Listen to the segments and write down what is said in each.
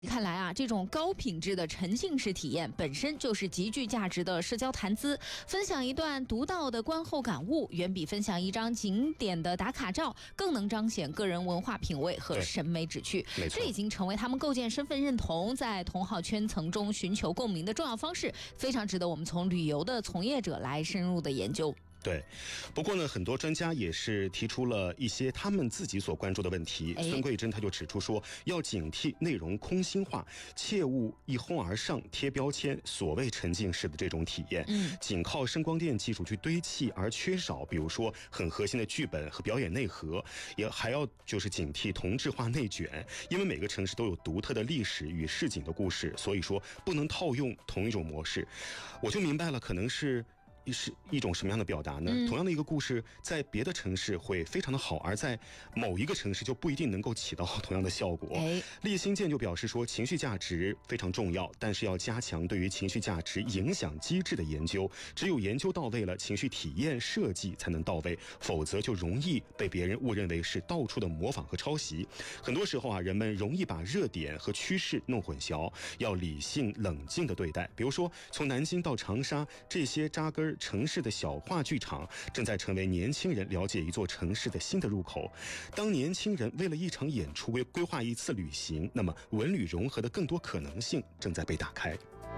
看来啊，这种高品质的沉浸式体验本身就是极具价值的社交谈资。分享一段独到的观后感悟，远比分享一张景点的打卡照更能彰显个人文化品味和审美旨趣。这已经成为他们构建身份认同、在同好圈层中寻求共鸣的重要方式，非常值得我们从旅游的从业者来深入的研究。 对，不过呢，很多专家也是提出了一些他们自己所关注的问题。孙桂珍他就指出说，要警惕内容空心化，切勿一哄而上贴标签，所谓沉浸式的这种体验，仅靠声光电技术去堆砌而缺少，比如说很核心的剧本和表演内核，也还要就是警惕同质化内卷，因为每个城市都有独特的历史与市井的故事，所以说不能套用同一种模式。我就明白了，可能是一种什么样的表达呢？同样的一个故事，在别的城市会非常的好，而在某一个城市就不一定能够起到同样的效果。厉新建就表示说，情绪价值非常重要，但是要加强对于情绪价值影响机制的研究。只有研究到位了，情绪体验设计才能到位，否则就容易被别人误认为是到处的模仿和抄袭。很多时候啊，人们容易把热点和趋势弄混淆，要理性冷静的对待。比如说，从南京到长沙，这些扎根城市的小话剧场正在成为年轻人了解一座城市的新的入口。当年轻人为了一场演出规划一次旅行，那么文旅融合的更多可能性正在被打开。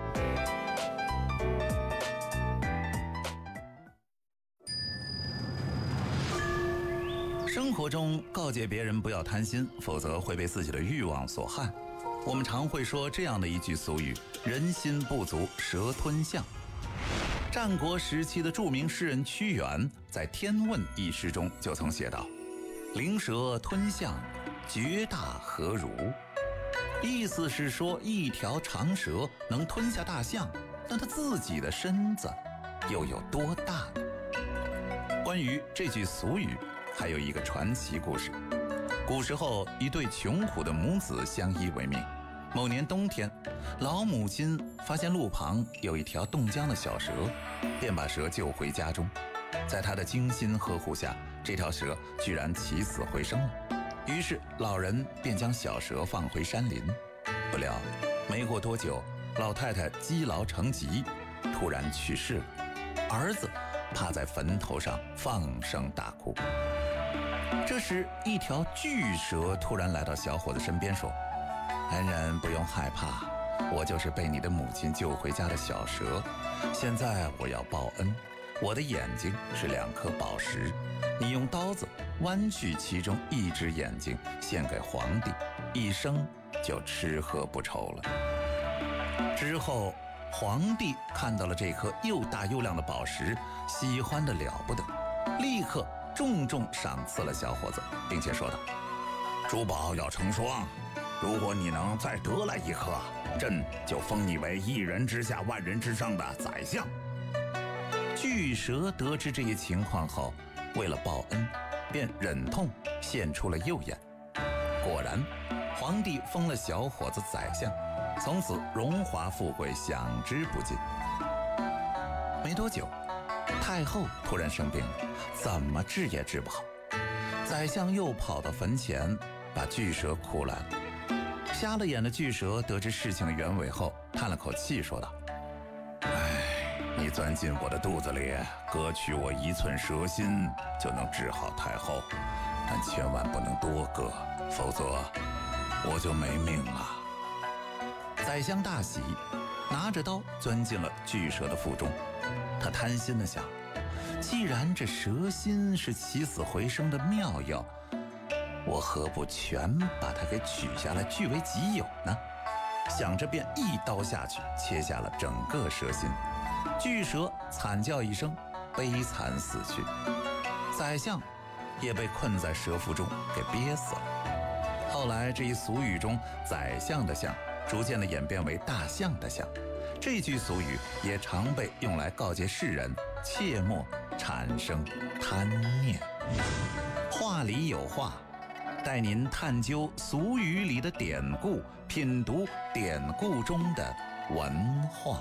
生活中告诫别人不要贪心，否则会被自己的欲望所害。我们常会说这样的一句俗语：人心不足蛇吞象。战国时期的著名诗人屈原在《天问》一诗中就曾写道：灵蛇吞象，绝大何如？意思是说，一条长蛇能吞下大象，那它自己的身子又有多大呢？关于这句俗语，还有一个传奇故事。古时候，一对穷苦的母子相依为命。某年冬天，老母亲发现路旁有一条冻僵的小蛇，便把蛇救回家中。在她的精心呵护下，这条蛇居然起死回生了。于是老人便将小蛇放回山林。不料没过多久，老太太积劳成疾，突然去世了。儿子趴在坟头上放声大哭。这时一条巨蛇突然来到小伙子身边说：恩人不用害怕，我就是被你的母亲救回家的小蛇，现在我要报恩。我的眼睛是2颗宝石，你用刀子剜去其中一只眼睛，献给皇帝，一生就吃喝不愁了。之后皇帝看到了这颗又大又亮的宝石，喜欢得了不得，立刻重重赏赐了小伙子，并且说道：珠宝要成双，如果你能再得来一颗，朕就封你为一人之下万人之上的宰相。巨蛇得知这一情况后，为了报恩，便忍痛献出了右眼。果然，皇帝封了小伙子宰相，从此荣华富贵享之不尽。没多久，太后突然生病了，怎么治也治不好。宰相又跑到坟前，把巨蛇哭来了。瞎了眼的巨蛇得知事情的原委后，叹了口气说道：你钻进我的肚子里，割取我1寸蛇心，就能治好太后，但千万不能多割，否则我就没命了。宰相大喜，拿着刀钻进了巨蛇的腹中。他贪心地想，既然这蛇心是起死回生的妙药，我何不全把它给取下来据为己有呢？想着便一刀下去，切下了整个蛇心。巨蛇惨叫一声，悲惨死去。宰相也被困在蛇腹中给憋死了。后来这一俗语中宰相的相逐渐的演变为大象的象，这句俗语也常被用来告诫世人切莫产生贪念。话里有话，带您探究俗语里的典故，品读典故中的文化。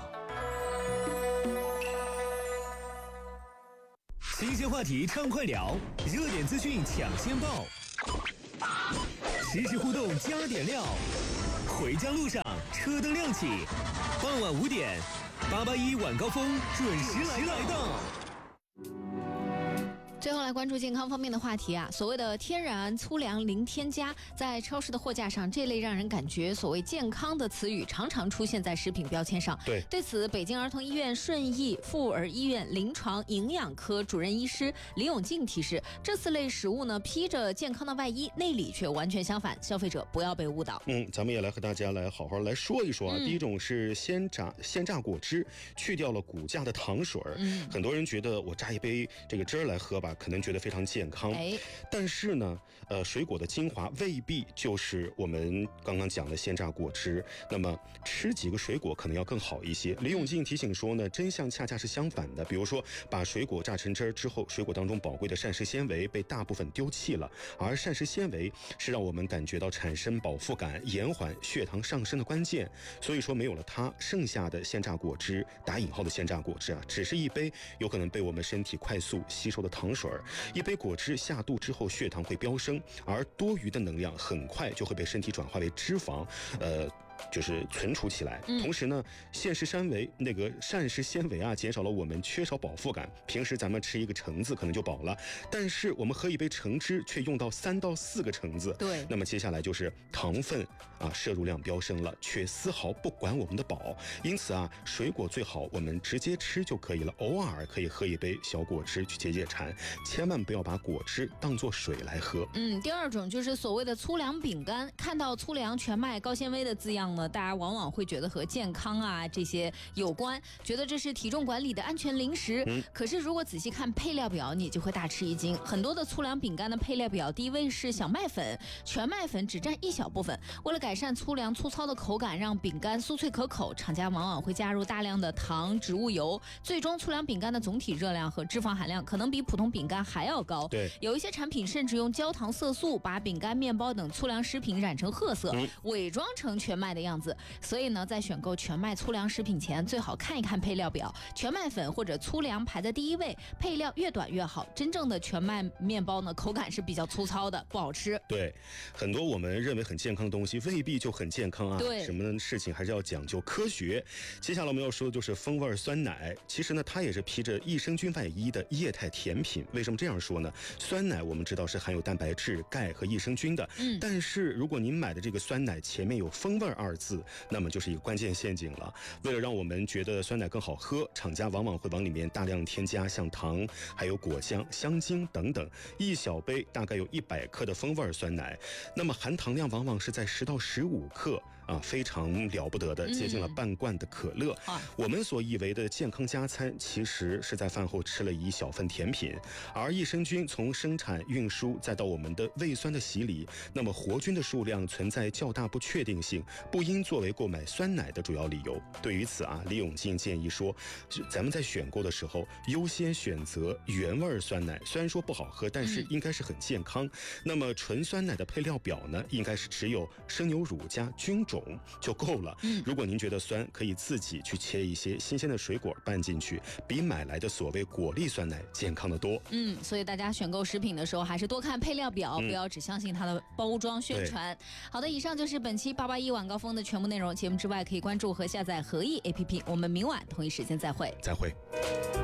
新鲜话题畅快聊，热点资讯抢先报，实时互动加点料， 回家路上车灯亮起，傍晚5点，881晚高峰准时来到。 最后来关注健康方面的话题啊，所谓的天然粗粮零添加，在超市的货架上，这类让人感觉所谓健康的词语常常出现在食品标签上。对此，北京儿童医院顺义妇儿医院临床营养科主任医师李永静提示，这4类食物呢，披着健康的外衣，内里却完全相反，消费者不要被误导。 咱们也来和大家来好好来说一说啊。第一种是鲜榨果汁，去掉了骨架的糖水。很多人觉得我榨一杯这个汁儿来喝吧，可能觉得非常健康，但是呢，水果的精华未必就是我们刚刚讲的鲜榨果汁。那么吃几个水果可能要更好一些。李永静提醒说呢，真相恰恰是相反的。比如说，把水果榨成汁儿之后，水果当中宝贵的膳食纤维被大部分丢弃了，而膳食纤维是让我们感觉到产生饱腹感、延缓血糖上升的关键。所以说，没有了它，剩下的鲜榨果汁（打引号的鲜榨果汁啊）只是一杯有可能被我们身体快速吸收的糖水。一杯果汁下肚之后，血糖会飙升，而多余的能量很快就会被身体转化为脂肪，就是存储起来。同时呢，膳食纤维啊，减少了我们缺少饱腹感。平时咱们吃一个橙子可能就饱了，但是我们喝一杯橙汁却用到3到4个橙子。对，那么接下来就是糖分啊，摄入量飙升了，却丝毫不管我们的饱。因此啊，水果最好我们直接吃就可以了，偶尔可以喝一杯小果汁去解解馋，千万不要把果汁当作水来喝。 第二种就是所谓的粗粮饼干，看到粗粮、全麦、高纤维的字样呢，大家往往会觉得和健康啊这些有关，觉得这是体重管理的安全零食。可是如果仔细看配料表，你就会大吃一惊。很多的粗粮饼干的配料表，第一位是小麦粉，全麦粉只占一小部分。为了改善粗粮粗糙的口感，让饼干酥脆可口，厂家往往会加入大量的糖、植物油，最终粗粮饼干的总体热量和脂肪含量可能比普通饼干还要高。有一些产品甚至用焦糖色素把饼干、面包等粗粮食品染成褐色，伪装成全麦的样子。所以呢，在选购全麦粗粮食品前，最好看一看配料表，全麦粉或者粗粮排在第一位，配料越短越好。真正的全麦面包呢，口感是比较粗糙的，不好吃。 对，很多我们认为很健康的东西未必就很健康啊。什么事情还是要讲究科学。接下来我们要说的就是风味酸奶。其实呢，它也是披着益生菌外衣的液态甜品。为什么这样说呢？酸奶我们知道是含有蛋白质、钙和益生菌的，但是如果您买的这个酸奶前面有风味2字，那么就是一个关键陷阱了。为了让我们觉得酸奶更好喝，厂家往往会往里面大量添加像糖、还有果香、香精等等。一小杯大概有100克的风味酸奶，那么含糖量往往是在10到15克啊，非常了不得的，接近了半罐的可乐。我们所以为的健康加餐，其实是在饭后吃了一小份甜品。而益生菌从生产、运输再到我们的胃酸的洗礼，那么活菌的数量存在较大不确定性，不应作为购买酸奶的主要理由。对于此啊，李永静建议说，咱们在选购的时候优先选择原味酸奶，虽然说不好喝，但是应该是很健康。那么纯酸奶的配料表呢，应该是只有生牛乳加菌种就够了。如果您觉得酸，可以自己去切一些新鲜的水果拌进去，比买来的所谓果粒酸奶健康得多。 所以大家选购食品的时候还是多看配料表，不要只相信它的包装宣传。好的，以上就是本期881晚高峰的全部内容。节目之外可以关注和下载合意 APP， 我们明晚同一时间再会。